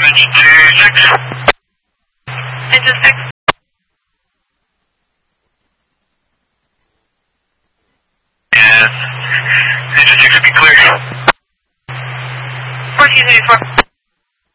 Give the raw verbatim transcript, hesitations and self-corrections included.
engine two six. Engine six. Yes. Engine six, be clear. fourteen eighty-four.